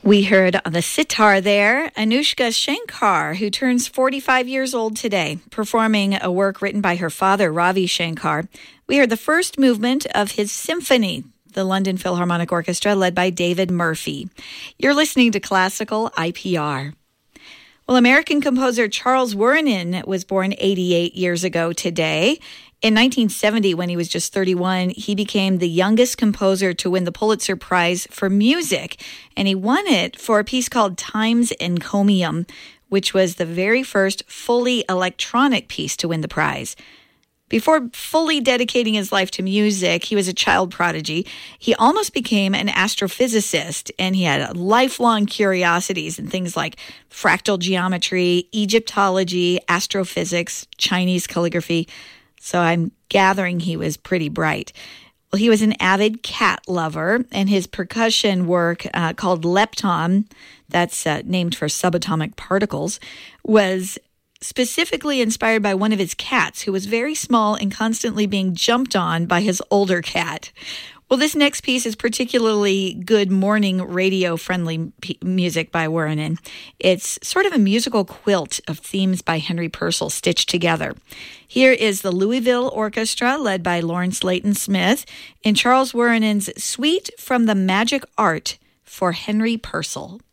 We heard on the sitar there, Anushka Shankar, who turns 45 years old today, performing a work written by her father, Ravi Shankar. We heard the first movement of his symphony, the London Philharmonic Orchestra, led by David Murphy. You're listening to Classical IPR. Well, American composer Charles Wuorinen was born 88 years ago today. In 1970, when he was just 31, he became the youngest composer to win the Pulitzer Prize for music, and he won it for a piece called Time's Encomium, which was the very first fully electronic piece to win the prize. Before fully dedicating his life to music, he was a child prodigy. He almost became an astrophysicist, and he had lifelong curiosities in things like fractal geometry, Egyptology, astrophysics, Chinese calligraphy. So I'm gathering he was pretty bright. Well, he was an avid cat lover, and his percussion work called Lepton, that's named for subatomic particles, was specifically inspired by one of his cats who was very small and constantly being jumped on by his older cat. Well, this next piece is particularly good morning radio-friendly music by Wuorinen. It's sort of a musical quilt of themes by Henry Purcell stitched together. Here is the Louisville Orchestra, led by Lawrence Layton Smith, in Charles Wuorinen's Suite from the Magic Art for Henry Purcell.